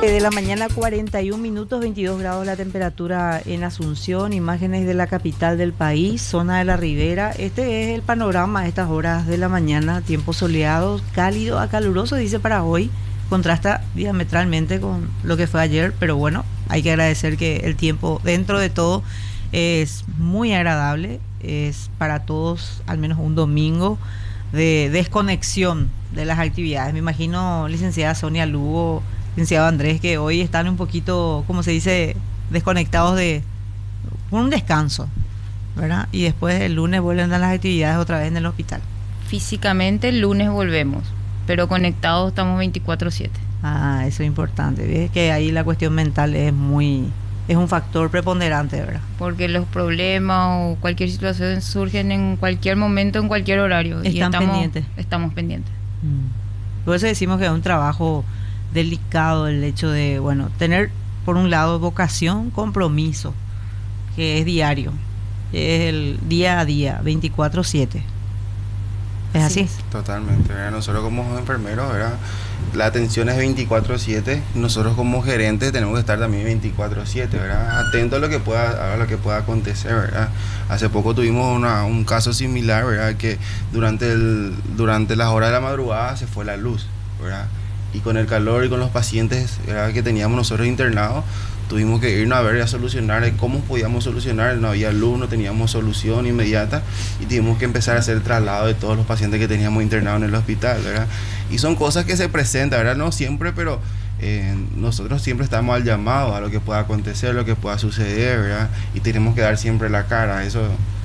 De la mañana, 41 minutos, 22 grados la temperatura en Asunción, imágenes de la capital del país, zona de la Ribera. Este es el panorama a estas horas de la mañana, tiempo soleado, cálido a caluroso, dice para hoy. Contrasta diametralmente con lo que fue ayer, pero bueno, hay que agradecer que el tiempo dentro de todo es muy agradable, es para todos al menos un domingo de desconexión de las actividades. Me imagino, licenciada Sonia Lugo, licenciado Andrés, que hoy están un poquito, como se dice, desconectados de un descanso, ¿verdad? Y después el lunes vuelven a las actividades otra vez en el hospital. Físicamente el lunes volvemos, pero conectados estamos 24/7. Ah, eso es importante. ¿Ves? Que ahí la cuestión mental es un factor preponderante, ¿verdad? Porque los problemas o cualquier situación surgen en cualquier momento, en cualquier horario. Pendientes. Estamos pendientes. Por eso decimos que es un trabajo delicado el hecho de, bueno, tener por un lado vocación, compromiso, que es diario, que es el día a día, 24/7. ¿Es así? Totalmente, ¿verdad? Nosotros como enfermeros, ¿verdad? La atención es 24/7. Nosotros como gerentes tenemos que estar también 24/7, ¿verdad? Atentos a lo que pueda acontecer, ¿verdad? Hace poco tuvimos un caso similar, ¿verdad? Que durante las horas de la madrugada se fue la luz, ¿verdad? Y con el calor y con los pacientes, ¿verdad?, que teníamos nosotros internados, tuvimos que irnos a ver y a solucionar cómo podíamos solucionar. No había luz, no teníamos solución inmediata y tuvimos que empezar a hacer el traslado de todos los pacientes que teníamos internados en el hospital, ¿verdad? Y son cosas que se presentan, ¿verdad? No siempre, pero nosotros siempre estamos al llamado a lo que pueda acontecer, lo que pueda suceder, ¿verdad? Y tenemos que dar siempre la cara. Eso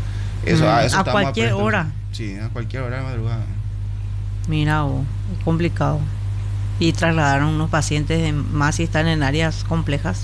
a cualquier hora. Sí, a cualquier hora de madrugada. Mira, complicado. Y trasladaron unos pacientes más si están en áreas complejas.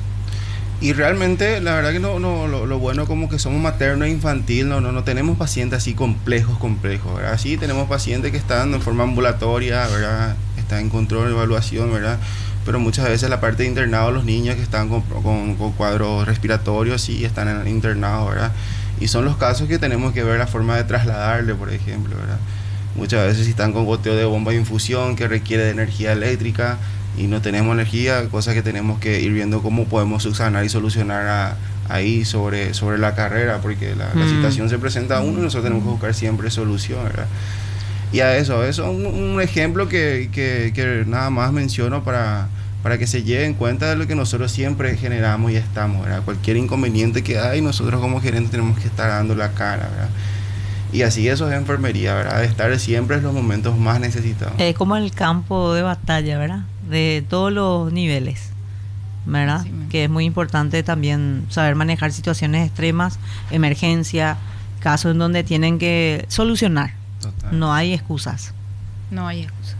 Y realmente, la verdad que lo bueno como que somos materno e infantil, no tenemos pacientes así complejos, ¿verdad? Sí tenemos pacientes que están en forma ambulatoria, ¿verdad? Están en control, evaluación, ¿verdad? Pero muchas veces la parte de internado, los niños que están con cuadros respiratorios, sí están internados, ¿verdad? Y son los casos que tenemos que ver la forma de trasladarle, por ejemplo, ¿verdad? Muchas veces si están con goteo de bomba de infusión que requiere de energía eléctrica y no tenemos energía, cosas que tenemos que ir viendo cómo podemos subsanar y solucionar ahí sobre la carrera, porque la situación se presenta a uno y nosotros tenemos que buscar siempre solución, ¿verdad? Y a eso es un ejemplo que nada más menciono para que se lleve en cuenta de lo que nosotros siempre generamos y estamos, ¿verdad? Cualquier inconveniente que hay, nosotros como gerentes tenemos que estar dando la cara, ¿verdad? Y así eso es enfermería, ¿verdad? De estar siempre en los momentos más necesitados. Es como el campo de batalla, ¿verdad? De todos los niveles, ¿verdad? Sí, que es muy importante también saber manejar situaciones extremas, emergencia, casos en donde tienen que solucionar. Total. No hay excusas. No hay excusas.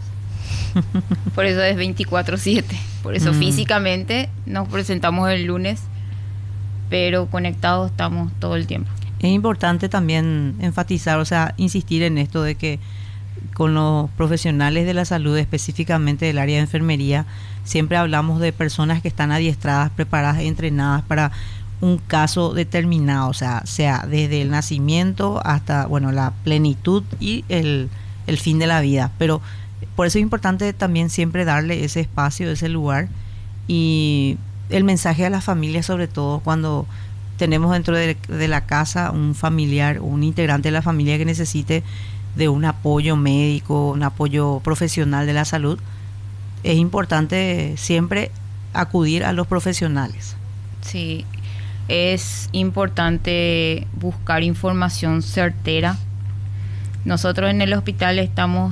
Por eso es 24/7. Por eso físicamente nos presentamos el lunes, pero conectados estamos todo el tiempo. Es importante también enfatizar, o sea, insistir en esto de que con los profesionales de la salud, específicamente del área de enfermería, siempre hablamos de personas que están adiestradas, preparadas, entrenadas para un caso determinado, o sea desde el nacimiento hasta, bueno, la plenitud y el fin de la vida. Pero por eso es importante también siempre darle ese espacio, ese lugar, y el mensaje a las familias, sobre todo cuando tenemos dentro de la casa un familiar, un integrante de la familia que necesite de un apoyo médico, un apoyo profesional de la salud. Es importante siempre acudir a los profesionales. Sí, es importante buscar información certera. Nosotros en el hospital estamos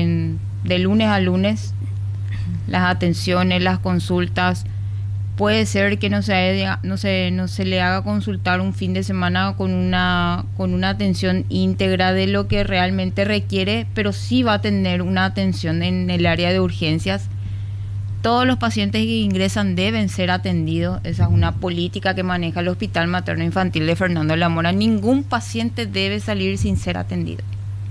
de lunes a lunes, las atenciones, las consultas. Puede ser que no se le haga consultar un fin de semana con una atención íntegra de lo que realmente requiere, pero sí va a tener una atención en el área de urgencias. Todos los pacientes que ingresan deben ser atendidos. Esa es una política que maneja el Hospital Materno Infantil de Fernando de la Mora. Ningún paciente debe salir sin ser atendido.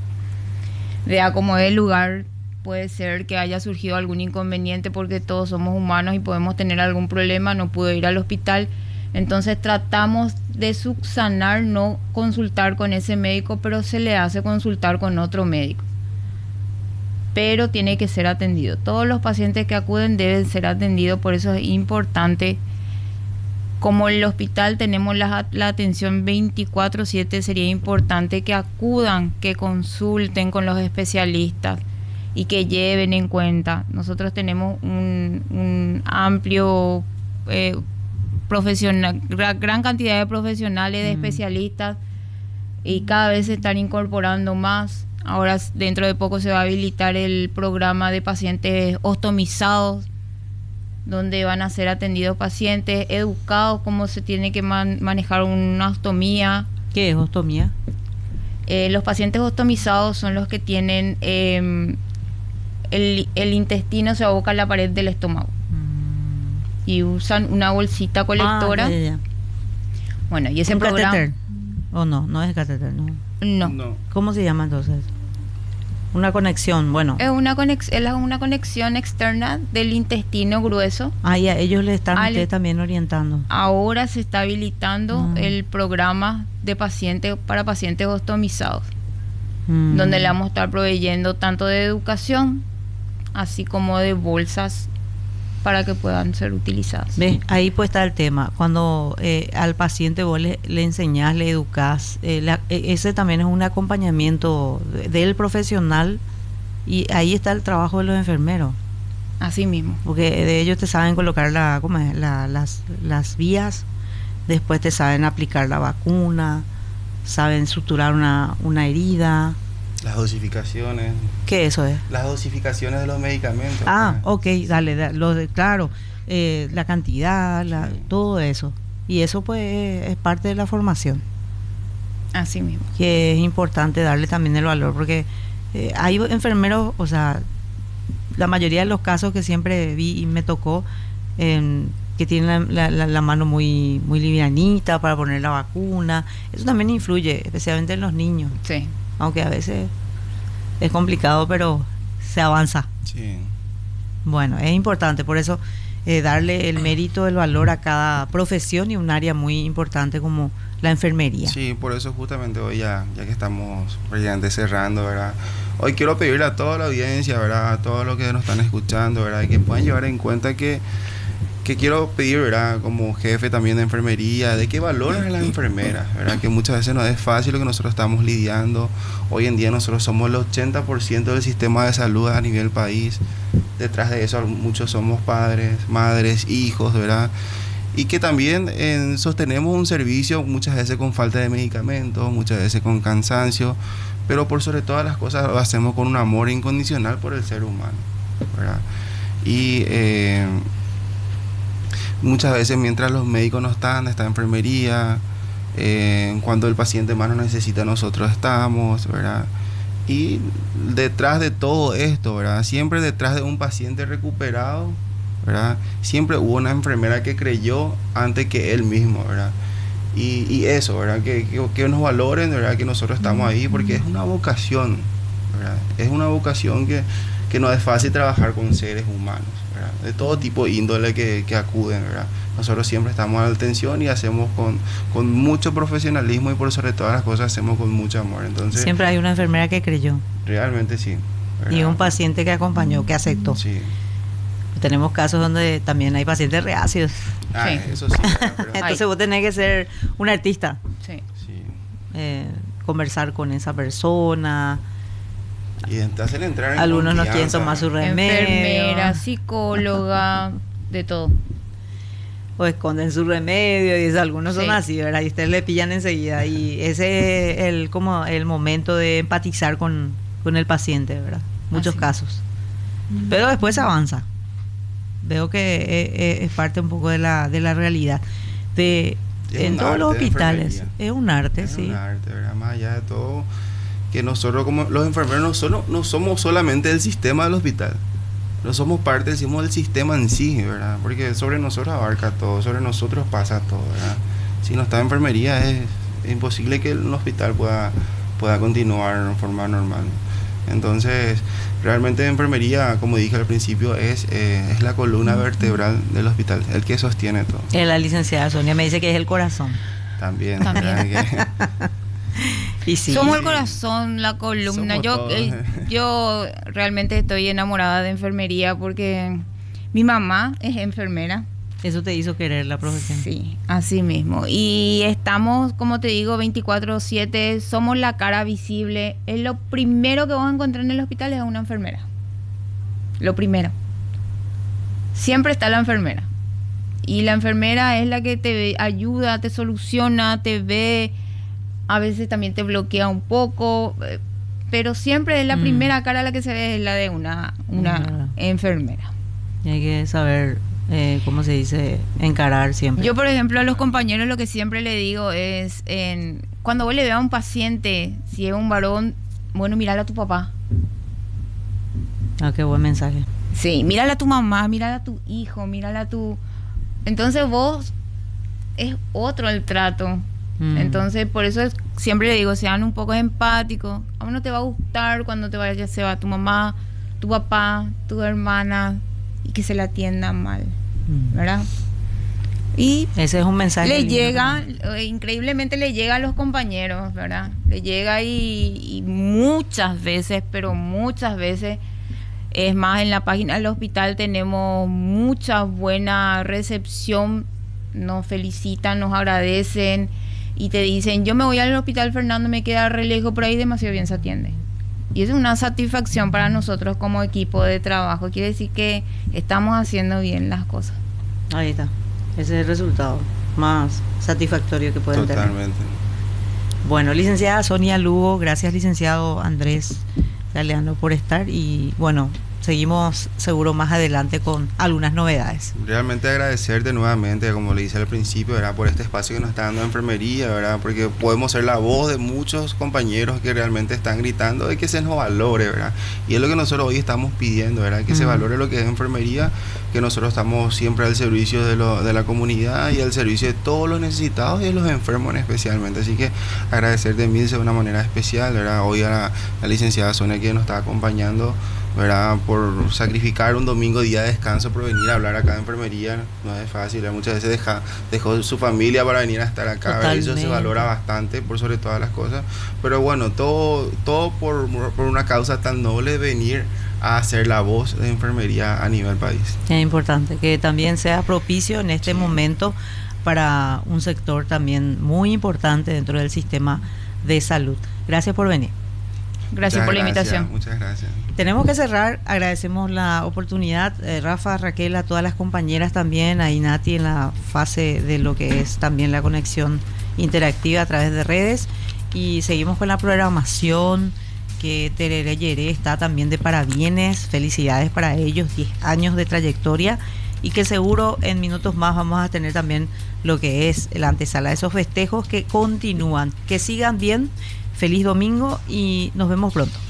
Vea cómo es el lugar. Puede ser que haya surgido algún inconveniente porque todos somos humanos y podemos tener algún problema, no pudo ir al hospital. Entonces tratamos de subsanar, no consultar con ese médico, pero se le hace consultar con otro médico. pero tiene que ser atendido. Todos los pacientes que acuden deben ser atendidos, por eso es importante. Como en el hospital tenemos la atención 24/7, sería importante que acudan, que consulten con los especialistas y que lleven en cuenta. Nosotros tenemos un amplio profesional, gran cantidad de profesionales, de especialistas, y cada vez se están incorporando más. Ahora dentro de poco se va a habilitar el programa de pacientes ostomizados, donde van a ser atendidos pacientes educados cómo se tiene que manejar una ostomía. ¿Qué es ostomía? Los pacientes ostomizados son los que tienen el intestino se aboca a la pared del estómago y usan una bolsita colectora. Ya. Bueno, y ese ¿Un programa... catéter? ¿O no? No es catéter, no. No. ¿Cómo se llama entonces? Una conexión, bueno. Es una conexión externa del intestino grueso. Ya, ellos le están ustedes también orientando. Ahora se está habilitando el programa de pacientes para pacientes ostomizados, donde le vamos a estar proveyendo tanto de educación, así como de bolsas para que puedan ser utilizadas. ¿Ves? Ahí pues está el tema. Cuando al paciente vos le enseñás, le educás, ese también es un acompañamiento del profesional, y ahí está el trabajo de los enfermeros. Así mismo. Porque de ellos te saben colocar las vías, después te saben aplicar la vacuna, saben suturar una herida. Las dosificaciones. ¿Qué eso es? Las dosificaciones de los medicamentos. Ok, dale, claro, la cantidad, Sí. todo eso. Y eso pues es parte de la formación. Así mismo. Que es importante darle también el valor, porque hay enfermeros, o sea, la mayoría de los casos que siempre vi y me tocó, que tienen la mano muy livianita para poner la vacuna. Eso también influye, especialmente en los niños. Sí. Aunque a veces es complicado, pero se avanza. Sí. Bueno, es importante, por eso darle el mérito, el valor a cada profesión, y un área muy importante como la enfermería. Sí, por eso justamente hoy ya que estamos prácticamente cerrando, ¿verdad? Hoy quiero pedirle a toda la audiencia, ¿verdad? A todos los que nos están escuchando, ¿verdad? Que puedan llevar en cuenta que quiero pedir, ¿verdad? Como jefe también de enfermería, de que valoren a las enfermeras, ¿verdad? Que muchas veces no es fácil lo que nosotros estamos lidiando. Hoy en día nosotros somos el 80% del sistema de salud a nivel país. Detrás de eso muchos somos padres, madres, hijos, ¿verdad? Y que también sostenemos un servicio muchas veces con falta de medicamentos, muchas veces con cansancio, pero por sobre todas las cosas lo hacemos con un amor incondicional por el ser humano, ¿verdad? Y muchas veces mientras los médicos no están, está enfermería, cuando el paciente más nos necesita nosotros estamos, ¿verdad? Y detrás de todo esto, ¿verdad? Siempre detrás de un paciente recuperado, ¿verdad? Siempre hubo una enfermera que creyó antes que él mismo, ¿verdad? Y eso, ¿verdad? Que nos valoren, ¿verdad? Que nosotros estamos ahí, porque es una vocación, ¿verdad? Es una vocación que no es fácil trabajar con seres humanos, ¿verdad? De todo tipo de índole que acuden, ¿verdad? Nosotros siempre estamos a la atención y hacemos con mucho profesionalismo, y por sobre todas las cosas hacemos con mucho amor. Entonces, siempre hay una enfermera que creyó. Realmente sí, ¿verdad? Y un paciente que acompañó, que aceptó. Sí. Tenemos casos donde también hay pacientes reacios. Sí. Eso sí, ¿verdad? Pero, Entonces vos tenés que ser un artista, Sí. sí. conversar con esa persona. Y entonces entrar en Algunos no quieren confianza. tomar su remedio, Enfermera, psicóloga, de todo. o esconden su remedio, y eso, algunos son Sí. así, ¿verdad? Y ustedes le pillan enseguida, y ese es como el momento de empatizar con el paciente, ¿verdad? Muchos Así. casos. Pero después se avanza. Veo que es parte un poco de la realidad. Es En un todos arte los de hospitales enfermería. es un arte, Es sí. un arte, ¿verdad? Más allá de todo, que nosotros como los enfermeros no somos solamente el sistema del hospital, no somos parte del sistema en sí, ¿verdad? Porque sobre nosotros abarca todo, sobre nosotros pasa todo, ¿verdad? Si no está enfermería es imposible que el hospital pueda continuar de forma normal. Entonces, realmente enfermería, como dije al principio, es la columna vertebral del hospital, el que sostiene todo. La licenciada Sonia me dice que es el corazón. También. ¿verdad? Y sí, somos el corazón, la columna. Somos todos. Yo realmente estoy enamorada de enfermería porque mi mamá es enfermera. eso te hizo querer la profesión. Sí, así mismo. Y estamos, como te digo, 24/7, somos la cara visible. Es lo primero que vamos a encontrar en el hospital es a una enfermera. Lo primero. Siempre está la enfermera. Y la enfermera es la que te ayuda, te soluciona, te ve, a veces también te bloquea un poco, pero siempre es la primera cara la que se ve, es la de una enfermera. Y hay que saber, ¿cómo se dice? Encarar siempre. Yo, por ejemplo, a los compañeros lo que siempre le digo es, cuando vos le veas a un paciente, si es un varón, bueno, mírale a tu papá. Ah, qué buen mensaje. Sí, mírale a tu mamá, mírale a tu hijo, mírale a tu... Entonces vos, es otro el trato. Entonces, por eso siempre le digo, sean un poco empáticos. A uno te va a gustar cuando te vaya, se va tu mamá, tu papá, tu hermana, y que se la atiendan mal, ¿verdad? Y ese es un mensaje le lindo, llega, increíblemente le llega a los compañeros, ¿verdad? Le llega y muchas veces, pero muchas veces, es más, en la página del hospital tenemos mucha buena recepción, nos felicitan, nos agradecen y te dicen, yo me voy al hospital Fernando, me queda re lejos, por ahí demasiado bien se atiende. Y es una satisfacción para nosotros como equipo de trabajo, quiere decir que estamos haciendo bien las cosas. Ahí está, ese es el resultado más satisfactorio que pueden tener. Totalmente. Bueno, licenciada Sonia Lugo, gracias licenciado Andrés Galeano por estar y bueno, seguimos seguro más adelante con algunas novedades. Realmente agradecerte nuevamente, como le hice al principio, ¿verdad? Por este espacio que nos está dando enfermería, ¿verdad? Porque podemos ser la voz de muchos compañeros que realmente están gritando de que se nos valore, ¿verdad? Y es lo que nosotros hoy estamos pidiendo, ¿verdad? Que se valore lo que es enfermería, que nosotros estamos siempre al servicio de la comunidad y al servicio de todos los necesitados y de los enfermos especialmente. Así que agradecerte, Milce, de una manera especial, ¿verdad? Hoy a la licenciada Sonia que nos está acompañando, ¿verdad? Por sacrificar un domingo día de descanso por venir a hablar acá de enfermería. No es fácil, ¿verdad? Muchas veces dejó su familia para venir a estar acá, ¿verdad? Eso se valora bastante por sobre todas las cosas, pero bueno, todo por una causa tan noble, de venir a hacer la voz de enfermería a nivel país. Es importante que también sea propicio en este momento para un sector también muy importante dentro del sistema de salud. Gracias por venir. Gracias por la invitación. Muchas gracias. Tenemos que cerrar, agradecemos la oportunidad, Rafa, Raquel, a todas las compañeras también, a Inati en la fase de lo que es también la conexión interactiva a través de redes, y seguimos con la programación, que Tereré Yeré está también de parabienes, felicidades para ellos, 10 años de trayectoria, y que seguro en minutos más vamos a tener también lo que es la antesala de esos festejos que continúan. Que sigan bien. Feliz domingo y nos vemos pronto.